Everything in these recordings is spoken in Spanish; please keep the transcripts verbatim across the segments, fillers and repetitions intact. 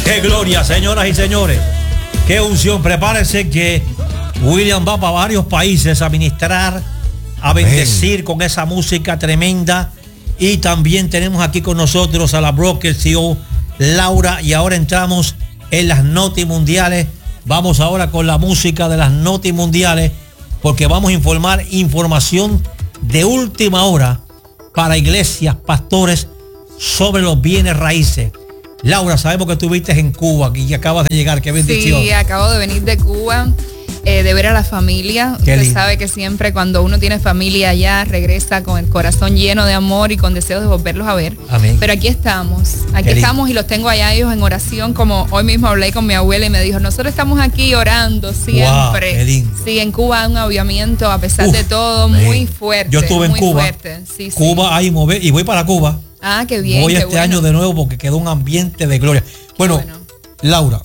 ¡Qué gloria, señoras y señores! ¡Qué unción! Prepárense que William va para varios países a ministrar, a bendecir con esa música tremenda. Y también tenemos aquí con nosotros a la broker C E O Laura. Y ahora entramos en las Noti Mundiales. Vamos ahora con la música de las Noti Mundiales, porque vamos a informar información de última hora para iglesias, pastores, sobre los bienes raíces. Laura, sabemos que estuviste en Cuba y acabas de llegar. Qué bendición. Sí, acabo de venir de Cuba, eh, de ver a la familia. Qué Usted lindo. sabe que siempre cuando uno tiene familia allá, regresa con el corazón lleno de amor y con deseos de volverlos a ver. Amén. Pero aquí estamos, aquí Qué estamos y los tengo allá ellos en oración, como hoy mismo hablé con mi abuela y me dijo, nosotros estamos aquí orando siempre. Wow, qué lindo. Sí, en Cuba hay un avivamiento a pesar Uf, de todo, amén. muy fuerte. Yo estuve en muy Cuba. Fuerte. Sí, sí. Cuba, ahí mover, y voy para Cuba. Ah, qué bien. Voy qué este bueno. año de nuevo porque quedó un ambiente de gloria. Bueno, bueno. Laura,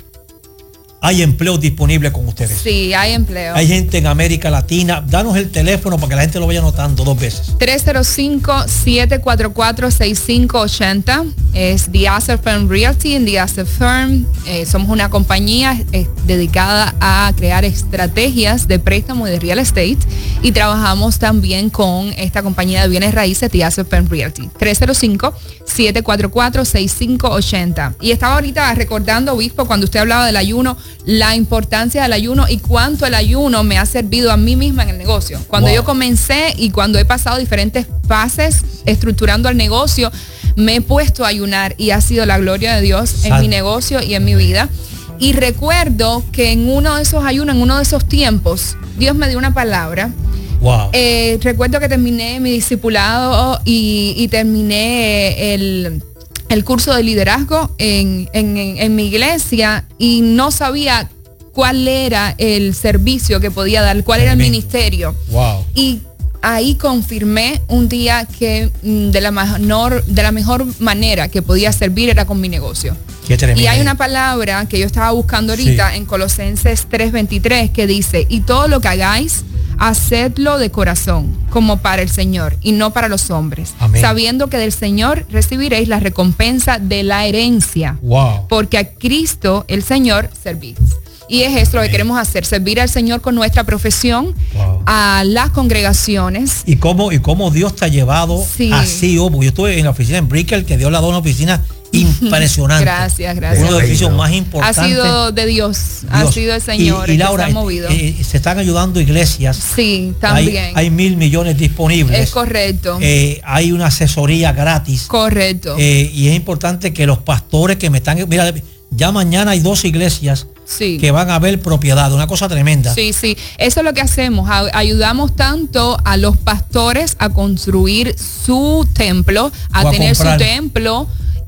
hay empleos disponibles con ustedes. Sí, hay empleo. Hay gente en América Latina. Danos el teléfono para que la gente lo vaya anotando dos veces. tres cero cinco, siete cuatro cuatro, seis cinco ocho cero es The Asset Firm Realty en The Asset Firm. Eh, somos una compañía eh, dedicada a crear estrategias de préstamo y de real estate y trabajamos también con esta compañía de bienes raíces, The Asset Firm Realty. tres cero cinco, siete cuatro cuatro, seis cinco ocho cero. Y estaba ahorita recordando, obispo, cuando usted hablaba del ayuno, la importancia del ayuno y cuánto el ayuno me ha servido a mí misma en el negocio. Cuando Wow. yo comencé y cuando he pasado diferentes fases estructurando el negocio, me he puesto a ayunar y ha sido la gloria de Dios en Santo. mi negocio y en mi vida. Y recuerdo que en uno de esos ayunos, en uno de esos tiempos, Dios me dio una palabra. Wow. Eh, recuerdo que terminé mi discipulado y, y terminé el, el curso de liderazgo en, en, en, en mi iglesia y no sabía cuál era el servicio que podía dar, cuál era el Tremendo. ministerio. Wow. Y ahí confirmé un día que mm, de la mejor, de la mejor manera que podía servir era con mi negocio. Qué tremendo. Y hay una palabra que yo estaba buscando ahorita Sí. en Colosenses tres veintitrés que dice, y todo lo que hagáis, hacedlo de corazón, como para el Señor y no para los hombres, Amén. sabiendo que del Señor recibiréis la recompensa de la herencia, Wow. porque a Cristo el Señor servís. Y es esto lo que Amén. queremos hacer, servir al Señor con nuestra profesión, Wow. a las congregaciones. ¿Y cómo, y cómo Dios te ha llevado Sí. así? Oh, porque yo estuve en la oficina en Brickell, que Dios le ha dado una oficina impresionante. Gracias, gracias. Uno de los edificios más Ha importantes. sido de Dios, ha Dios. sido el Señor Y, y el Laura, que se ha movido. eh, eh, se están ayudando iglesias. Sí, Hay, también. hay mil millones disponibles. Es correcto. Eh, hay una asesoría gratis. Correcto. Eh, y es importante que los pastores que me están... Mira, ya mañana hay dos iglesias Sí. que van a ver propiedad. Una cosa tremenda. Sí, sí. Eso es lo que hacemos. A- ayudamos tanto a los pastores a construir su templo, a O a tener comprar. su templo.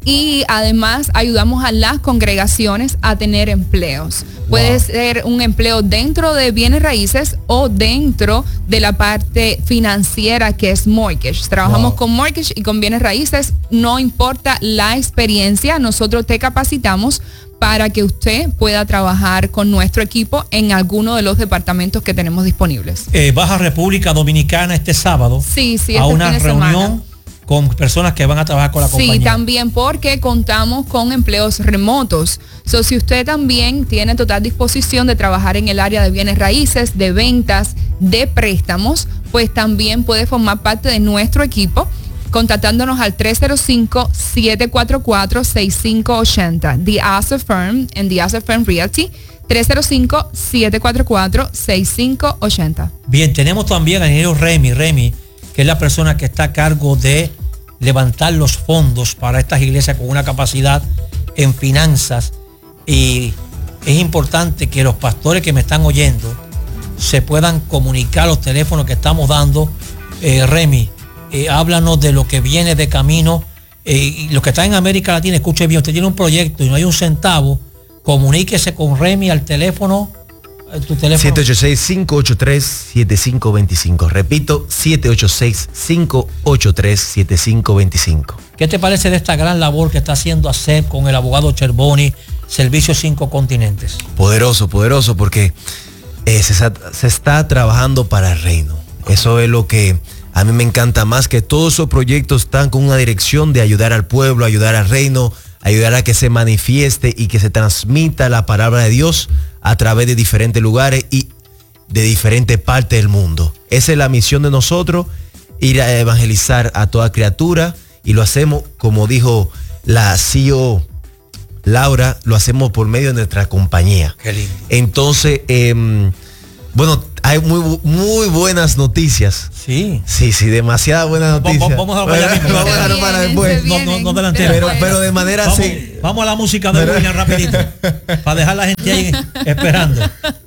Y además ayudamos a las congregaciones a tener empleos. Puede Wow. ser un empleo dentro de bienes raíces o dentro de la parte financiera que es mortgage. Trabajamos Wow. con mortgage y con bienes raíces. No importa la experiencia, nosotros te capacitamos para que usted pueda trabajar con nuestro equipo en alguno de los departamentos que tenemos disponibles. Eh, vas a República Dominicana este sábado Sí, sí, a este una fin de reunión semana. con personas que van a trabajar con la Sí, compañía. también porque contamos con empleos remotos. So, si usted también tiene total disposición de trabajar en el área de bienes raíces, de ventas, de préstamos, pues también puede formar parte de nuestro equipo contactándonos al tres cero cinco, siete cuatro cuatro, seis cinco ocho cero. The Asset Firm en The Asset Firm Realty. tres cero cinco, siete cuatro cuatro, seis cinco ocho cero. Bien, tenemos también al ingeniero Remy, Remy, que es la persona que está a cargo de levantar los fondos para estas iglesias con una capacidad en finanzas. Y es importante que los pastores que me están oyendo se puedan comunicar los teléfonos que estamos dando. Eh, Remy, eh, háblanos de lo que viene de camino. Eh, y los que están en América Latina, escuche bien, usted tiene un proyecto y no hay un centavo, comuníquese con Remy al teléfono. Tu teléfono. siete ocho seis, cinco ocho tres, siete cinco dos cinco. Repito, siete ocho seis, cinco ocho tres, siete cinco dos cinco. ¿Qué te parece de esta gran labor que está haciendo A C E P con el abogado Cherboni, Servicio Cinco Continentes? Poderoso, poderoso, porque eh, se, está, se está trabajando para el reino. Eso es lo que a mí me encanta más, que todos esos proyectos están con una dirección de ayudar al pueblo, ayudar al reino, ayudar a que se manifieste y que se transmita la palabra de Dios a través de diferentes lugares y de diferentes partes del mundo. Esa es la misión de nosotros, ir a evangelizar a toda criatura, y lo hacemos, como dijo la C E O Laura, lo hacemos por medio de nuestra compañía. Qué lindo. Entonces, eh, bueno, hay muy, muy buenas noticias. Sí. Sí, sí, demasiadas buenas noticias. Vamos a para allá mismo. Vamos a dejarlo para Se después. vienen, No, no, no se delantero. Pero, vienen. pero de manera Vamos, así. vamos a la música de William rapidito. Para dejar la gente ahí esperando.